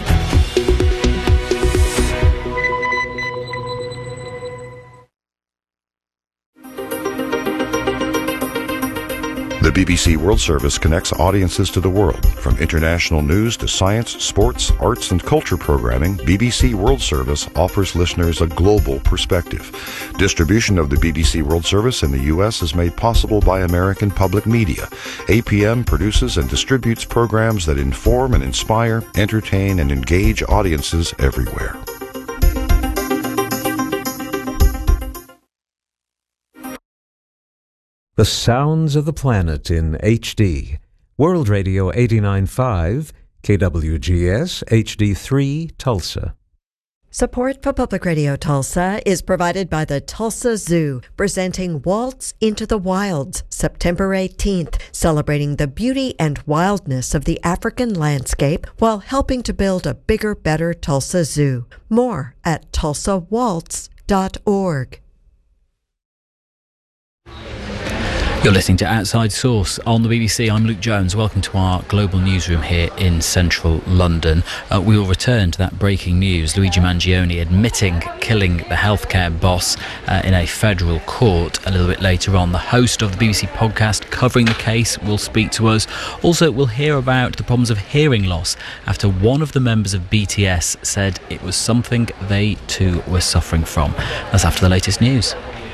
The B B C World Service connects audiences to the world. From international news to science, sports, arts and culture programming, B B C World Service offers listeners a global perspective. Distribution of the B B C World Service in the U S is made possible by American Public Media. A P M produces and distributes programs that inform and inspire, entertain and engage audiences everywhere. The Sounds of the Planet in H D. World Radio eighty-nine point five, K W G S H D three, Tulsa. Support for Public Radio Tulsa is provided by the Tulsa Zoo, presenting Waltz into the Wilds, September eighteenth, celebrating the beauty and wildness of the African landscape while helping to build a bigger, better Tulsa Zoo. More at tulsa waltz dot org. You're listening to Outside Source on the B B C. I'm Luke Jones. Welcome to our global newsroom here in central London. Uh, we will return to that breaking news. Luigi Mangioni admitting killing the healthcare boss uh, in a federal court a little bit later on. The host of the B B C podcast covering the case will speak to us. Also, we'll hear about the problems of hearing loss after one of the members of B T S said it was something they too were suffering from. That's after the latest news.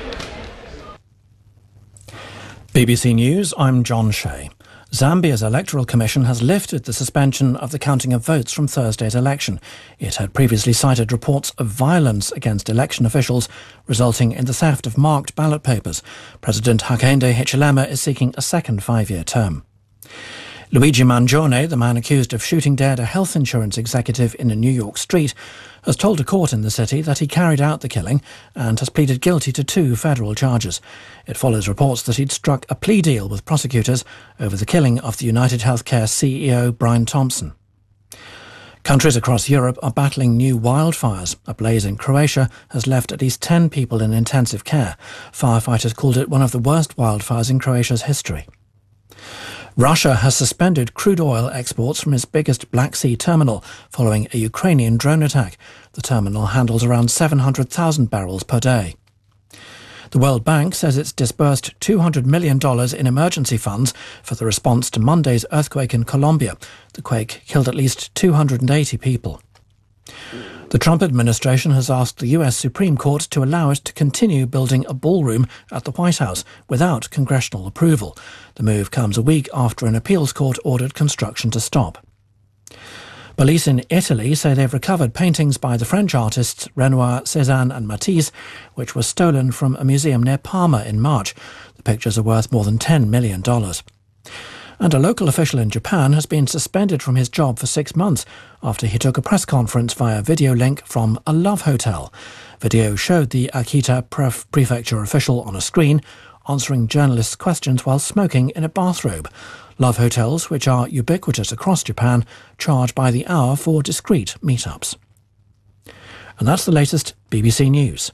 B B C News, I'm John Shea. Zambia's Electoral Commission has lifted the suspension of the counting of votes from Thursday's election. It had previously cited reports of violence against election officials, resulting in the theft of marked ballot papers. President Hakainde Hichilema is seeking a second five-year term. Luigi Mangioni, the man accused of shooting dead a health insurance executive in a New York street, has told a court in the city that he carried out the killing and has pleaded guilty to two federal charges. It follows reports that he'd struck a plea deal with prosecutors over the killing of the United Healthcare C E O Brian Thompson. Countries across Europe are battling new wildfires. A blaze in Croatia has left at least ten people in intensive care. Firefighters called it one of the worst wildfires in Croatia's history. Russia has suspended crude oil exports from its biggest Black Sea terminal following a Ukrainian drone attack. The terminal handles around seven hundred thousand barrels per day. The World Bank says it's disbursed two hundred million dollars in emergency funds for the response to Monday's earthquake in Colombia. The quake killed at least two hundred eighty people. The Trump administration has asked the U S Supreme Court to allow it to continue building a ballroom at the White House without congressional approval. The move comes a week after an appeals court ordered construction to stop. Police in Italy say they've recovered paintings by the French artists Renoir, Cézanne and Matisse, which were stolen from a museum near Parma in March. The pictures are worth more than ten million dollars. And a local official in Japan has been suspended from his job for six months after he took a press conference via video link from a love hotel. Video showed the Akita Pref- prefecture official on a screen answering journalists' questions while smoking in a bathrobe. Love hotels, which are ubiquitous across Japan, charge by the hour for discreet meetups. And that's the latest B B C News.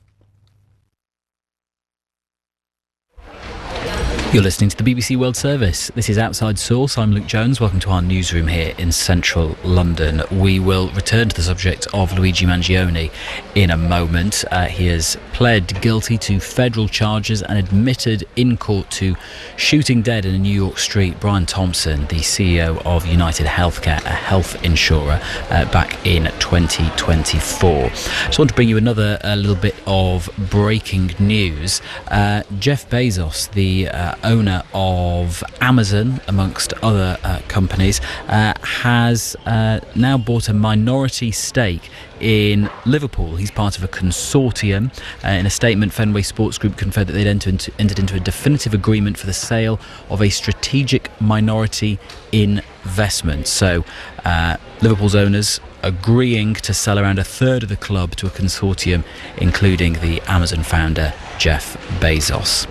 You're listening to the B B C World Service. This is Outside Source. I'm Luke Jones. Welcome to our newsroom here in central London. We will return to the subject of Luigi Mangione in a moment. Uh, he has pled guilty to federal charges and admitted in court to shooting dead in a New York street Brian Thompson, the C E O of United Healthcare, a health insurer, uh, back in twenty twenty-four. Just want to bring you another uh, little bit of breaking news. Uh, Jeff Bezos, the uh, owner of Amazon, amongst other uh, companies, uh, has uh, now bought a minority stake in Liverpool. He's part of a consortium. Uh, in a statement, Fenway Sports Group confirmed that they'd entered into, entered into a definitive agreement for the sale of a strategic minority investment. So uh, Liverpool's owners agreeing to sell around a third of the club to a consortium, including the Amazon founder Jeff Bezos.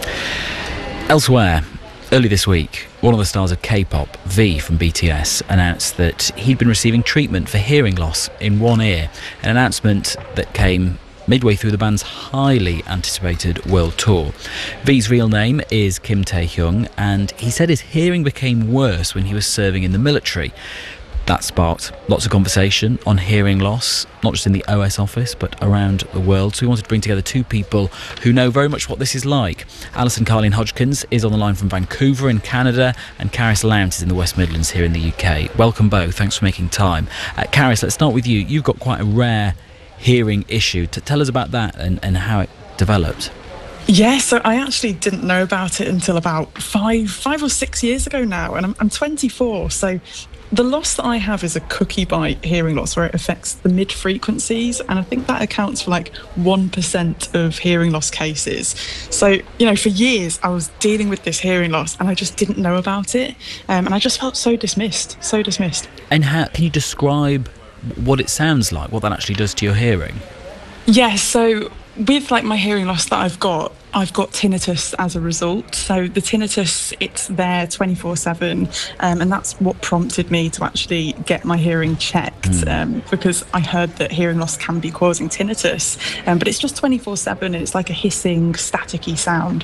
Elsewhere, early this week, one of the stars of K-pop, V from B T S, announced that he'd been receiving treatment for hearing loss in one ear, an announcement that came midway through the band's highly anticipated world tour. V's real name is Kim Tae-hyung, and he said his hearing became worse when he was serving in the military. That sparked lots of conversation on hearing loss, not just in the O S office, but around the world. So we wanted to bring together two people who know very much what this is like. Alison Carleen Hodgkins is on the line from Vancouver in Canada, and Caris Lount is in the West Midlands here in the U K. Welcome both. Thanks for making time. Uh, Caris, let's start with you. You've got quite a rare hearing issue. To tell us about that and, and how it developed. Yeah, so I actually didn't know about it until about five, five or six years ago now, and I'm, I'm twenty-four, so the loss that I have is a cookie bite hearing loss where it affects the mid-frequencies, and I think that accounts for like one percent of hearing loss cases. So, you know, for years I was dealing with this hearing loss and I just didn't know about it, um, and I just felt so dismissed, so dismissed. And how can you describe what it sounds like, what that actually does to your hearing? Yeah, so with like my hearing loss that I've got, I've got tinnitus as a result. So the tinnitus, it's there twenty-four seven, um, and that's what prompted me to actually get my hearing checked, mm. um, because I heard that hearing loss can be causing tinnitus, um, but it's just twenty-four seven, and it's like a hissing, staticky sound.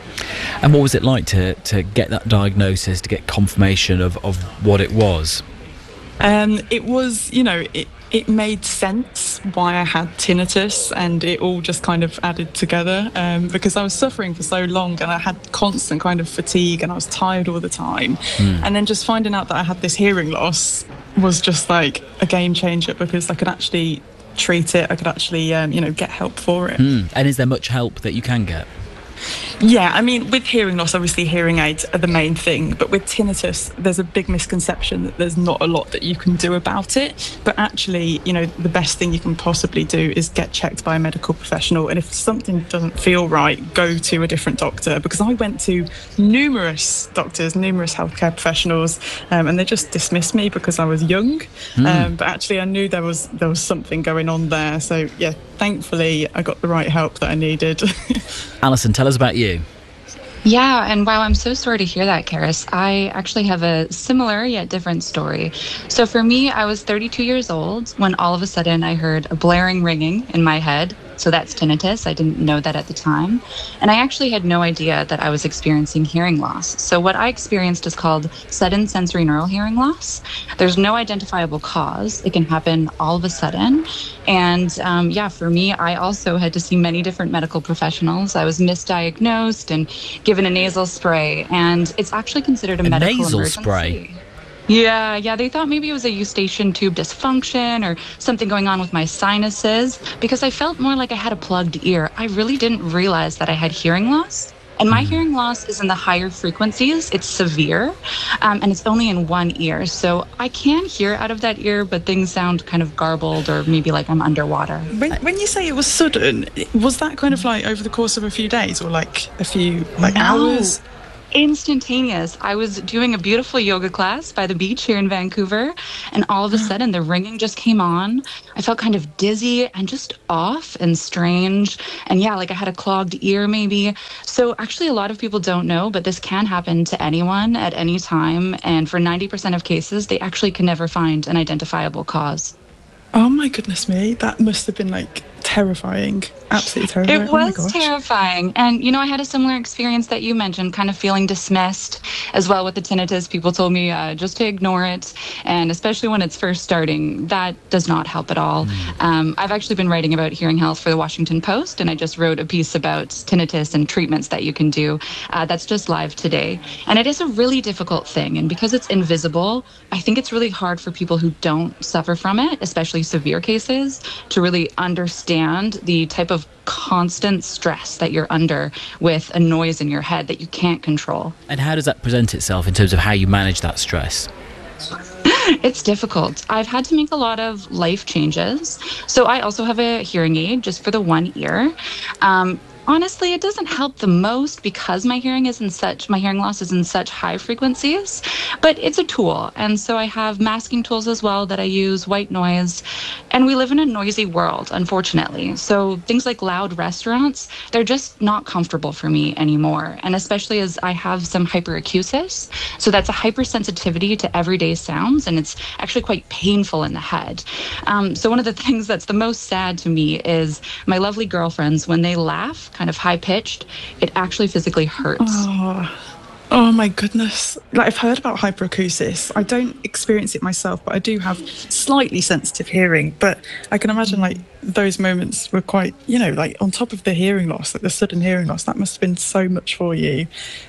And what was it like to, to get that diagnosis, to get confirmation of, of what it was? Um, it was, you know, it, it made sense why I had tinnitus, and it all just kind of added together, um, because I was suffering for so long and I had constant kind of fatigue and I was tired all the time. Mm. And then just finding out that I had this hearing loss was just like a game changer, because I could actually treat it, I could actually, um, you know, get help for it. Mm. And is there much help that you can get? Yeah, I mean, with hearing loss, obviously hearing aids are the main thing, but with tinnitus, there's a big misconception that there's not a lot that you can do about it. But actually, you know, the best thing you can possibly do is get checked by a medical professional. And if something doesn't feel right, go to a different doctor, because I went to numerous doctors, numerous healthcare professionals, um, and they just dismissed me because I was young. Mm. Um, but actually, I knew there was there was something going on there. So, yeah, thankfully, I got the right help that I needed. Alison, tell us about you. Yeah, and wow, I'm so sorry to hear that, Caris. I actually have a similar yet different story. So for me, I was thirty-two years old when all of a sudden I heard a blaring ringing in my head, So that's tinnitus. I didn't know that at the time. And I actually had no idea that I was experiencing hearing loss. So what I experienced is called sudden sensory neural hearing loss. There's no identifiable cause. It can happen all of a sudden. And um, yeah, for me, I also had to see many different medical professionals. I was misdiagnosed and given a nasal spray. And it's actually considered a, a medical nasal emergency. spray? Yeah, yeah, they thought maybe it was a eustachian tube dysfunction or something going on with my sinuses because I felt more like I had a plugged ear. I really didn't realize that I had hearing loss. And my hearing loss is in the higher frequencies. It's severe, um, and it's only in one ear. So I can hear out of that ear, but things sound kind of garbled or maybe like I'm underwater. When, when you say it was sudden, was that kind of like over the course of a few days or like a few like No. hours? Instantaneous. I was doing a beautiful yoga class by the beach here in Vancouver, and all of a sudden the ringing just came on. I felt kind of dizzy and just off and strange. And yeah, like I had a clogged ear maybe. So actually a lot of people don't know, but this can happen to anyone at any time. And for ninety percent of cases, they actually can never find an identifiable cause. Oh my goodness me, that must have been like terrifying. Absolutely terrifying. It Oh my was gosh. terrifying. And, you know, I had a similar experience that you mentioned, kind of feeling dismissed as well with the tinnitus. People told me uh, just to ignore it. And especially when it's first starting, that does not help at all. Mm. Um, I've actually been writing about hearing health for the Washington Post, and I just wrote a piece about tinnitus and treatments that you can do. Uh, that's just live today. And it is a really difficult thing. And because it's invisible, I think it's really hard for people who don't suffer from it, especially severe cases, to really understand the type of constant stress that you're under with a noise in your head that you can't control. And how does that present itself in terms of how you manage that stress? It's difficult. I've had to make a lot of life changes. So I also have a hearing aid just for the one ear. Um, Honestly, it doesn't help the most because my hearing is in such, my hearing loss is in such high frequencies, but it's a tool. And so I have masking tools as well that I use, white noise, and we live in a noisy world, unfortunately. So things like loud restaurants, they're just not comfortable for me anymore. And especially as I have some hyperacusis. So that's a hypersensitivity to everyday sounds, and it's actually quite painful in the head. Um, so one of the things that's the most sad to me is my lovely girlfriends, when they laugh, kind of high-pitched, it actually physically hurts. Oh. Oh my goodness. Like, I've heard about hyperacusis. I don't experience it myself, but I do have slightly sensitive hearing. But I can imagine like those moments were quite, you know, like on top of the hearing loss, like the sudden hearing loss, that must have been so much for you.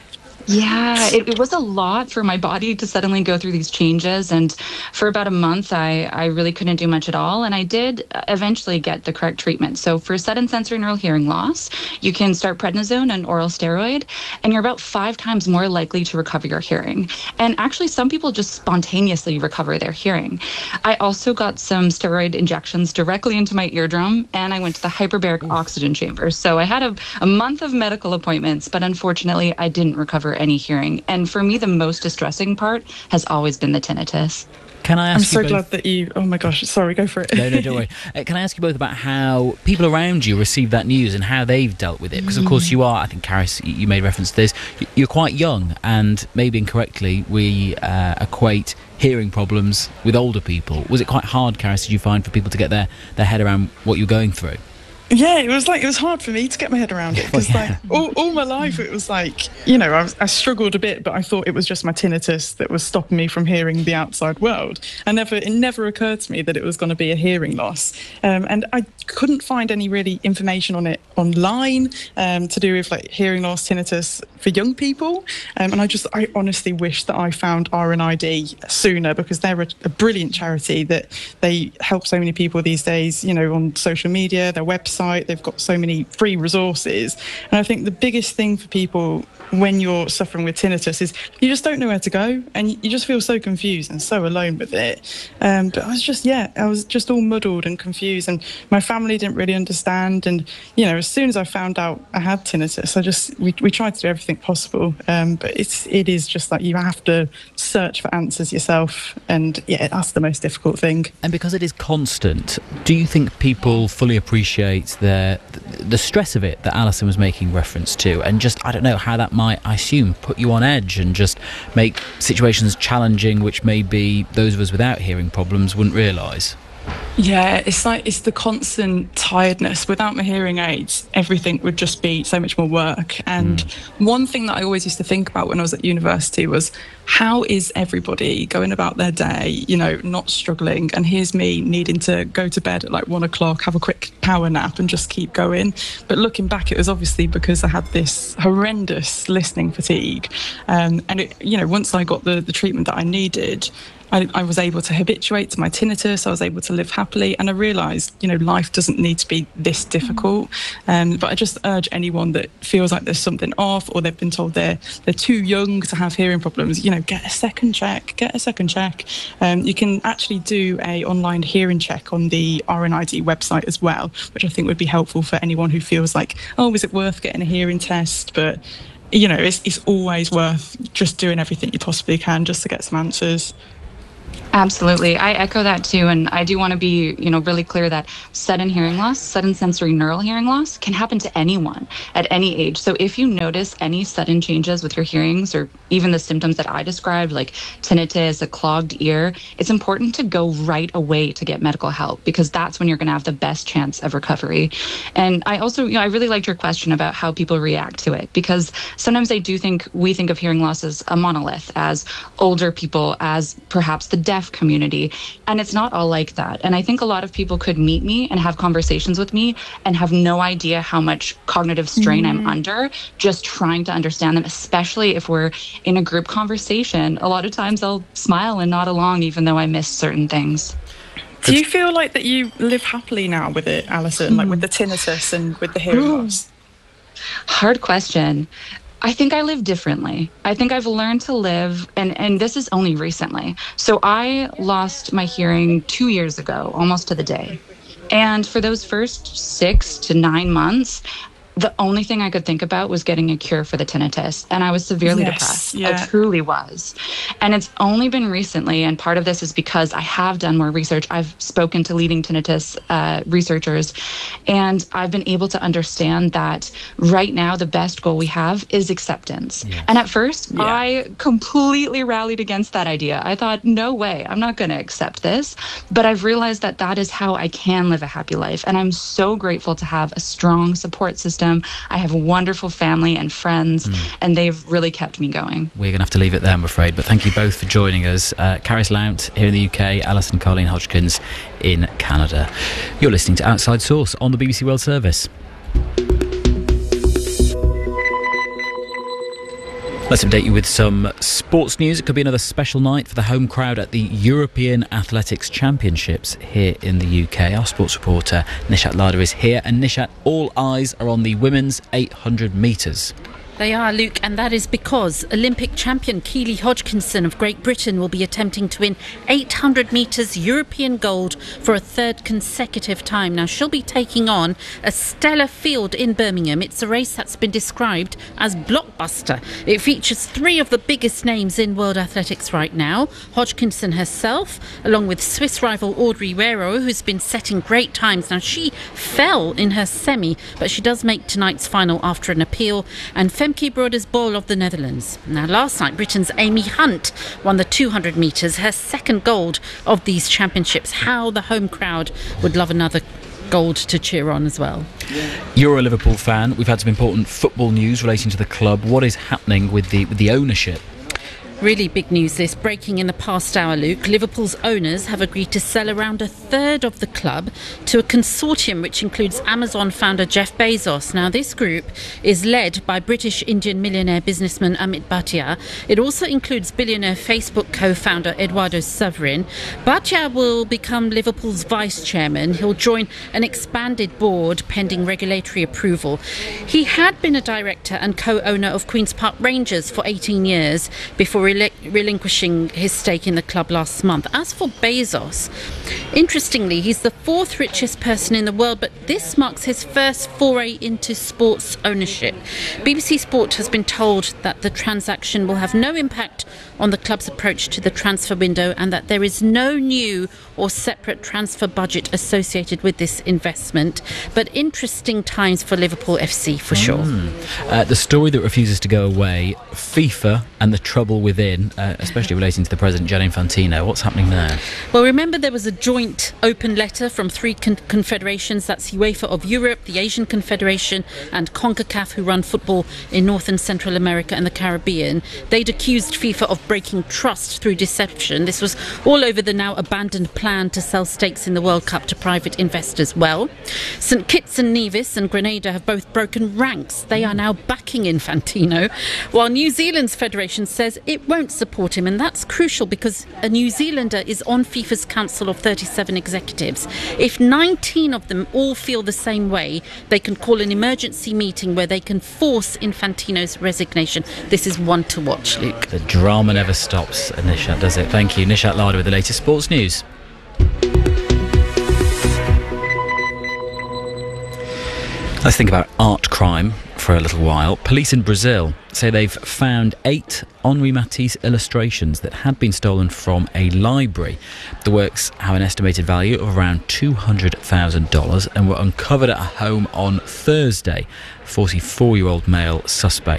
Yeah, it, it was a lot for my body to suddenly go through these changes. And for about a month, I, I really couldn't do much at all. And I did eventually get the correct treatment. So for sudden sensory neural hearing loss, you can start prednisone, an oral steroid, and you're about five times more likely to recover your hearing. And actually, some people just spontaneously recover their hearing. I also got some steroid injections directly into my eardrum, and I went to the hyperbaric oxygen chamber. So I had a, a month of medical appointments, but unfortunately, I didn't recover any hearing. And for me, the most distressing part has always been the tinnitus. Can I ask I'm you so both... glad that you... Oh my gosh, sorry, go for it. No, no, don't worry. Uh, can I ask you both about how people around you received that news and how they've dealt with it? Because, of course, you are, I think, Karis, you made reference to this, you're quite young, and maybe incorrectly we uh, equate hearing problems with older people. Was it quite hard, Karis, did you find, for people to get their, their head around what you're going through? Yeah, it was like, it was hard for me to get my head around it because well, yeah. like all, all my life it was like, you know, I, was, I struggled a bit, but I thought it was just my tinnitus that was stopping me from hearing the outside world. I never, it never occurred to me that it was going to be a hearing loss. Um, and I couldn't find any really information on it online um, to do with like hearing loss, tinnitus for young people. Um, and I just, I honestly wish that I found R N I D sooner because they're a, a brilliant charity that they help so many people these days, you know, on social media, their website. They've got so many free resources. And I think the biggest thing for people when you're suffering with tinnitus is you just don't know where to go and you just feel so confused and so alone with it. Um, but I was just, yeah, I was just all muddled and confused and my family didn't really understand. And, you know, as soon as I found out I had tinnitus, I just, we, we tried to do everything possible. Um, but it's, it is just like you have to search for answers yourself. And yeah, that's the most difficult thing. And because it is constant, do you think people fully appreciate the the stress of it that Alison was making reference to, and just, I don't know, how that might, I assume, put you on edge and just make situations challenging which maybe those of us without hearing problems wouldn't realise? Yeah, it's like it's the constant tiredness. Without my hearing aids, everything would just be so much more work. And mm. one thing that I always used to think about when I was at university was, how is everybody going about their day, you know, not struggling? And here's me needing to go to bed at like one o'clock, have a quick power nap and just keep going. But looking back, it was obviously because I had this horrendous listening fatigue. Um, and, it, you know, once I got the, the treatment that I needed, I, I was able to habituate to my tinnitus. I was able to live happily, and I realised, you know, life doesn't need to be this difficult. Um, but I just urge anyone that feels like there's something off, or they've been told they're they're too young to have hearing problems, you know, get a second check. Get a second check. Um, you can actually do a online hearing check on the R N I D website as well, which I think would be helpful for anyone who feels like, oh, is it worth getting a hearing test? But you know, it's it's always worth just doing everything you possibly can just to get some answers. Absolutely. I echo that too. And I do want to be, you know, really clear that sudden hearing loss, sudden sensory neural hearing loss can happen to anyone at any age. So if you notice any sudden changes with your hearings, or even the symptoms that I described, like tinnitus, a clogged ear, it's important to go right away to get medical help, because that's when you're going to have the best chance of recovery. And I also, you know, I really liked your question about how people react to it, because sometimes I do think we think of hearing loss as a monolith, as older people, as perhaps the deaf community, and it's not all like that. And I think a lot of people could meet me and have conversations with me and have no idea how much cognitive strain mm-hmm. I'm under just trying to understand them, especially if we're in a group conversation. A lot of times I'll smile and nod along even though I miss certain things. Do you feel like that you live happily now with it, Alison, mm. like with the tinnitus and with the hearing mm. loss? Hard question. I think I live differently. I think I've learned to live, and, and this is only recently. So I lost my hearing two years ago, almost to the day. And for those first six to nine months, the only thing I could think about was getting a cure for the tinnitus. And I was severely yes, depressed. Yeah. I truly was. And it's only been recently, and part of this is because I have done more research. I've spoken to leading tinnitus uh, researchers, and I've been able to understand that right now the best goal we have is acceptance. Yes. And at first, yeah. I completely rallied against that idea. I thought, no way, I'm not going to accept this. But I've realized that that is how I can live a happy life. And I'm so grateful to have a strong support system. I have a wonderful family and friends, mm. and they've really kept me going. We're going to have to leave it there, I'm afraid, but thank you both for joining us. Uh, Caris Lount here in the U K, Alison Colleen Hodgkins in Canada. You're listening to Outside Source on the B B C World Service. Let's update you with some sports news. It could be another special night for the home crowd at the European Athletics Championships here in the U K. Our sports reporter Nishat Lada is here. And Nishat, all eyes are on the women's eight hundred metres. They are, Luke, and that is because Olympic champion Keely Hodgkinson of Great Britain will be attempting to win eight hundred metres European gold for a third consecutive time. Now, she'll be taking on a stellar field in Birmingham. It's a race that's been described as blockbuster. It features three of the biggest names in world athletics right now. Hodgkinson herself, along with Swiss rival Audrey Guerrero, who's been setting great times. Now, she fell in her semi, but she does make tonight's final after an appeal. And Femke Broders-Bol of the Netherlands. Now, last night, Britain's Amy Hunt won the two hundred metres, her second gold of these championships. How the home crowd would love another gold to cheer on as well. You're a Liverpool fan. We've had some important football news relating to the club. What is happening with the with the ownership? Really big news this, breaking in the past hour, Luke. Liverpool's owners have agreed to sell around a third of the club to a consortium which includes Amazon founder Jeff Bezos. Now, this group is led by British Indian millionaire businessman Amit Bhatia. It also includes billionaire Facebook co-founder Eduardo Saverin. Bhatia will become Liverpool's vice chairman. He'll join an expanded board pending regulatory approval. He had been a director and co-owner of Queen's Park Rangers for eighteen years before relinquishing his stake in the club last month. As for Bezos, interestingly, he's the fourth richest person in the world, but this marks his first foray into sports ownership. B B C Sport has been told that the transaction will have no impact on the club's approach to the transfer window and that there is no new or separate transfer budget associated with this investment. But interesting times for Liverpool F C for sure. Mm. Uh, the story that refuses to go away, FIFA and the trouble with within, uh, especially relating to the president, Gianni Infantino. What's happening there? Well, remember there was a joint open letter from three con- confederations. That's UEFA of Europe, the Asian Confederation and CONCACAF, who run football in North and Central America and the Caribbean. They'd accused FIFA of breaking trust through deception. This was all over the now abandoned plan to sell stakes in the World Cup to private investors. Well, Saint Kitts and Nevis and Grenada have both broken ranks. They are now backing Infantino, while New Zealand's federation says it won't support him, and that's crucial because a New Zealander is on FIFA's Council of thirty-seven executives. If nineteen of them all feel the same way, they can call an emergency meeting where they can force Infantino's resignation. This is one to watch, Luke. The drama never stops, Nishat, does it? Thank you. Nishat Lada with the latest sports news. Let's think about art crime for a little while. Police in Brazil say they've found eight Henri Matisse illustrations that had been stolen from a library. The works have an estimated value of around two hundred thousand dollars and were uncovered at a home on Thursday. forty-four-year-old male suspect